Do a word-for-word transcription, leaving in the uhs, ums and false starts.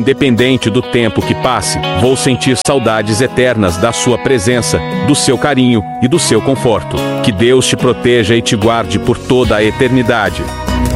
independente do tempo que passe, vou sentir saudades eternas da sua presença, do seu carinho e do seu conforto. Que Deus te proteja e te guarde por toda a eternidade.